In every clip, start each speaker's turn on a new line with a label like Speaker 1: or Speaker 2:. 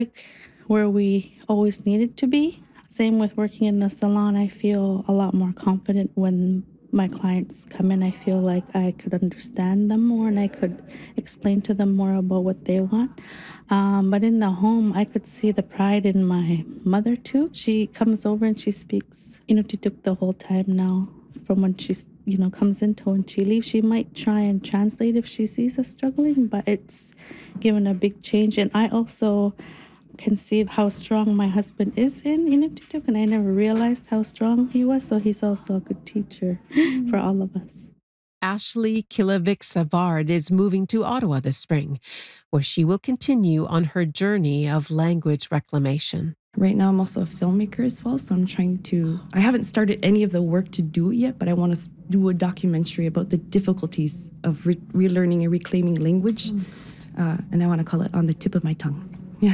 Speaker 1: where we always needed to be. Same with working in the salon. I feel a lot more confident when my clients come in. I feel like I could understand them more and I could explain to them more about what they want. But in the home, I could see the pride in my mother too. She comes over and she speaks Inuktitut the whole time now. From when she's comes in to when she leaves, she might try and translate if she sees us struggling, but it's given a big change. And I also can see how strong my husband is in Inuktitut, and I never realized how strong he was. So he's also a good teacher for all of us.
Speaker 2: Ashley Kilovic Savard is moving to Ottawa this spring, where she will continue on her journey of language reclamation.
Speaker 3: Right now, I'm also a filmmaker as well, so I haven't started any of the work to do it yet, but I want to do a documentary about the difficulties of relearning and reclaiming language, and I want to call it On the Tip of My Tongue. Yeah.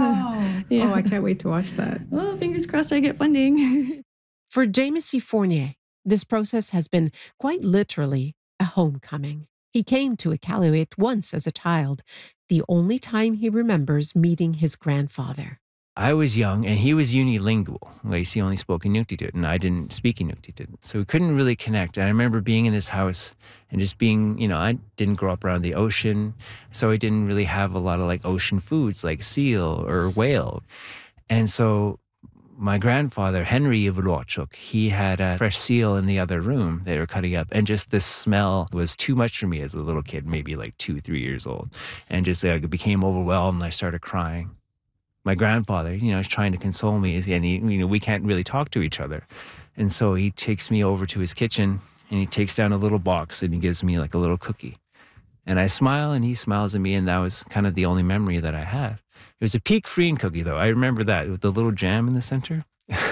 Speaker 4: Oh, yeah. Oh, I can't wait to watch that.
Speaker 3: Well, fingers crossed I get funding.
Speaker 2: For Jamesie Fournier, this process has been quite literally a homecoming. He came to Iqaluit once as a child, the only time he remembers meeting his grandfather.
Speaker 5: I was young and he was unilingual. He only spoke Inuktitut and I didn't speak Inuktitut. So we couldn't really connect. And I remember being in his house and just being, I didn't grow up around the ocean. So I didn't really have a lot of ocean foods like seal or whale. And so my grandfather, Henry Ivrochuk, he had a fresh seal in the other room they were cutting up. And just the smell was too much for me as a little kid, maybe 2-3 years old. And just became overwhelmed and I started crying. My grandfather, is trying to console me, and we can't really talk to each other. And so he takes me over to his kitchen and he takes down a little box and he gives me a little cookie. And I smile and he smiles at me, and that was kind of the only memory that I have. It was a Peak Freen cookie though. I remember that with the little jam in the center.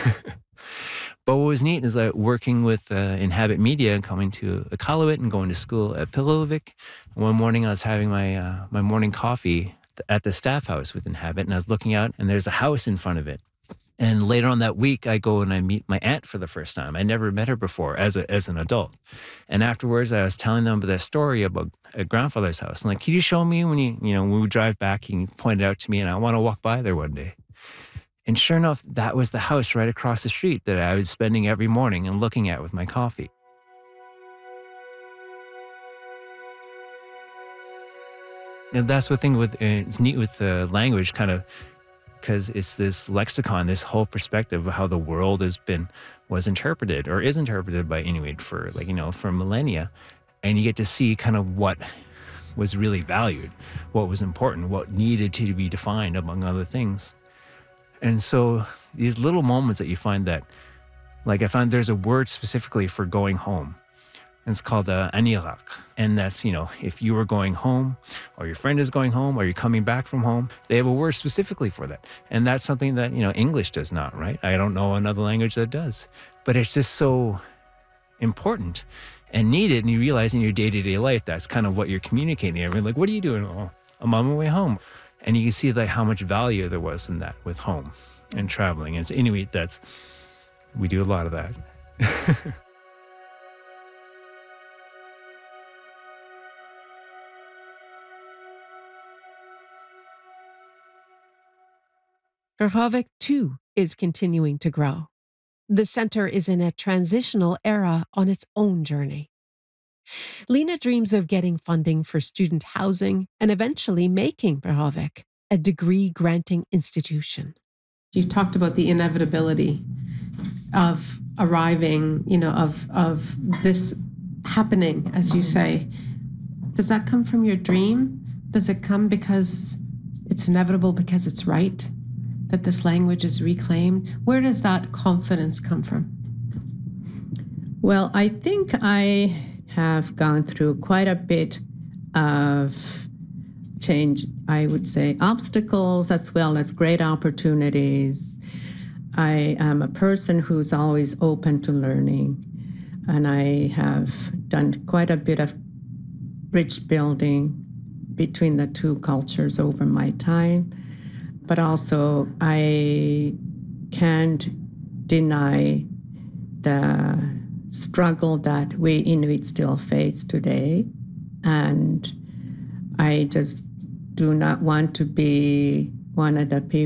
Speaker 5: But what was neat is working with Inhabit Media and coming to Iqaluit and going to school at Pilovic. One morning I was having my morning coffee at the staff house with Inhabit, and I was looking out and there's a house in front of it. And later on that week, I go and I meet my aunt for the first time. I never met her before as an adult. And afterwards, I was telling them that story about a grandfather's house. I'm like, can you show me when we drive back, you can point it out to me and I want to walk by there one day. And sure enough, that was the house right across the street that I was spending every morning and looking at with my coffee. And that's the thing it's neat with the language, kind of, because it's this lexicon, this whole perspective of how the world was interpreted or is interpreted by Inuit for for millennia. And you get to see kind of what was really valued, what was important, what needed to be defined, among other things. And so these little moments that you find that, I found there's a word specifically for going home. It's called Anirak. And that's, if you were going home or your friend is going home or you're coming back from home, they have a word specifically for that. And that's something that, English does not, right? I don't know another language that does. But it's just so important and needed. And you realize in your day-to-day life, that's kind of what you're communicating. Everyone's like, what are you doing? Oh, I'm on my way home. And you can see how much value there was in that with home and traveling. And it's Inuit, we do a lot of that.
Speaker 2: Rehovot, too, is continuing to grow. The center is in a transitional era on its own journey. Lena dreams of getting funding for student housing and eventually making Rehovot a degree-granting institution.
Speaker 4: You talked about the inevitability of arriving, of this happening, as you say. Does that come from your dream? Does it come because it's inevitable, because it's right that this language is reclaimed? Where does that confidence come from?
Speaker 6: Well, I think I have gone through quite a bit of change, I would say, obstacles as well as great opportunities. I am a person who's always open to learning, and I have done quite a bit of bridge building between the two cultures over my time. But also, I can't deny the struggle that we Inuit still face today. And I just do not want to be one of the people